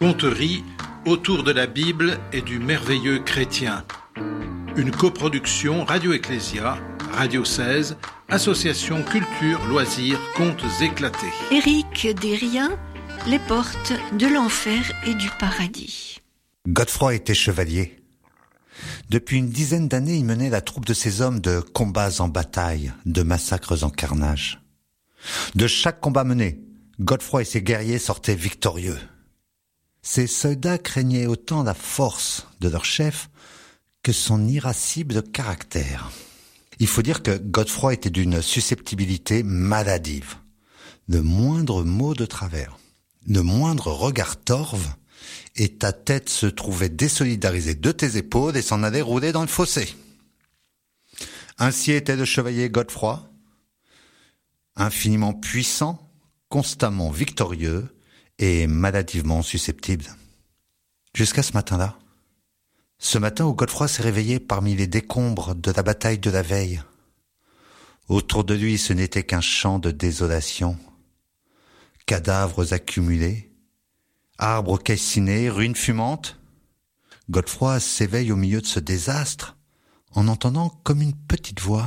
Conterie autour de la Bible et du merveilleux chrétien. Une coproduction Radio Ecclésia, Radio 16, Association Culture, Loisirs, Contes éclatés. Éric Desriens, Les portes de l'enfer et du paradis. Godefroy était chevalier. Depuis une dizaine d'années, il menait la troupe de ses hommes de combats en bataille, de massacres en carnage. De chaque combat mené, Godefroy et ses guerriers sortaient victorieux. Ces soldats craignaient autant la force de leur chef que son irascible caractère. Il faut dire que Godefroy était d'une susceptibilité maladive. Le moindre mot de travers, le moindre regard torve, et ta tête se trouvait désolidarisée de tes épaules et s'en allait rouler dans le fossé. Ainsi était le chevalier Godefroy, infiniment puissant, constamment victorieux et maladivement susceptible. Jusqu'à ce matin-là. Ce matin où Godefroy s'est réveillé parmi les décombres de la bataille de la veille. Autour de lui, ce n'était qu'un champ de désolation. Cadavres accumulés, arbres calcinés, ruines fumantes. Godefroy s'éveille au milieu de ce désastre en entendant comme une petite voix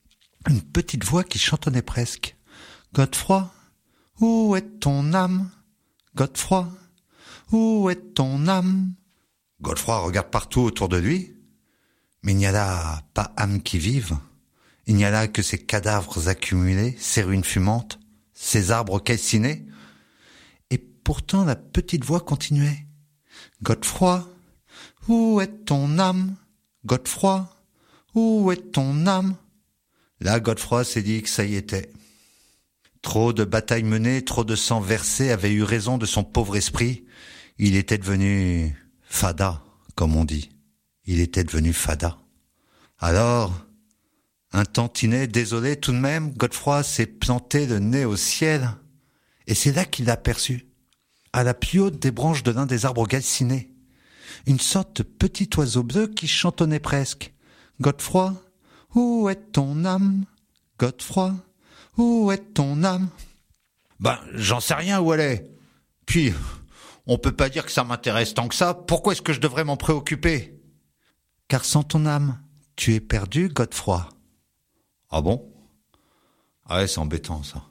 qui chantonnait presque. « Godefroy, où est ton âme ? Godefroy, où est ton âme ?» Godefroy regarde partout autour de lui, mais il n'y a là pas âme qui vive. Il n'y a là que ces cadavres accumulés, ces ruines fumantes, ces arbres calcinés. Et pourtant la petite voix continuait. « Godefroy, où est ton âme ? Godefroy, où est ton âme ?» Là, Godefroy s'est dit que ça y était. Trop de batailles menées, trop de sang versé avaient eu raison de son pauvre esprit. Il était devenu fada, comme on dit. Il était devenu fada. Alors, un tantinet désolé tout de même, Godefroy s'est planté le nez au ciel. Et c'est là qu'il l'a aperçu, à la plus haute des branches de l'un des arbres calcinés, une sorte de petit oiseau bleu qui chantonnait presque. « Godefroy, où est ton âme ? Godefroy, où est ton âme ?» Ben, j'en sais rien où elle est. Puis, on peut pas dire que ça m'intéresse tant que ça. Pourquoi est-ce que je devrais m'en préoccuper ? Car sans ton âme, tu es perdu, Godefroy. Ah bon ? Ah ouais, c'est embêtant, ça.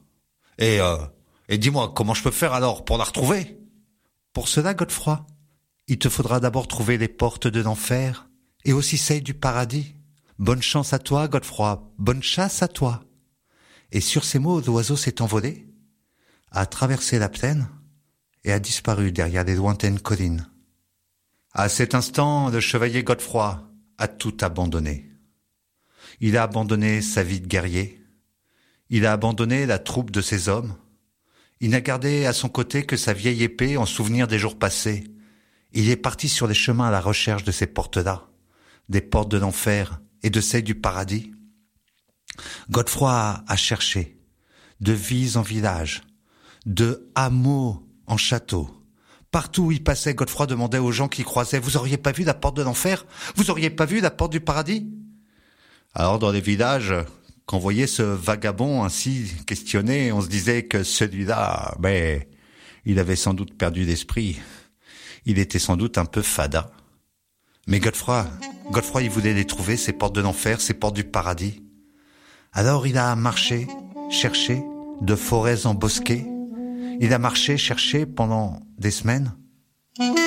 Et dis-moi, comment je peux faire alors pour la retrouver ? Pour cela, Godefroy, il te faudra d'abord trouver les portes de l'enfer et aussi celles du paradis. Bonne chance à toi, Godefroy. Bonne chasse à toi. Et sur ces mots, l'oiseau s'est envolé, a traversé la plaine et a disparu derrière les lointaines collines. À cet instant, le chevalier Godefroy a tout abandonné. Il a abandonné sa vie de guerrier. Il a abandonné la troupe de ses hommes. Il n'a gardé à son côté que sa vieille épée en souvenir des jours passés. Il est parti sur les chemins à la recherche de ces portes-là, des portes de l'enfer et de celles du paradis. Godefroy a cherché, de ville en village, de hameau en château. Partout où il passait, Godefroy demandait aux gens qui croisaient « Vous auriez pas vu la porte de l'enfer ? Vous auriez pas vu la porte du paradis ?» Alors dans les villages, quand on voyait ce vagabond ainsi questionné, on se disait que celui-là, il avait sans doute perdu l'esprit. Il était sans doute un peu fada. Mais Godefroy, il voulait les trouver, ces portes de l'enfer, ces portes du paradis. Alors il a marché, cherché, de forêts embosquées. Il a marché, cherché pendant des semaines.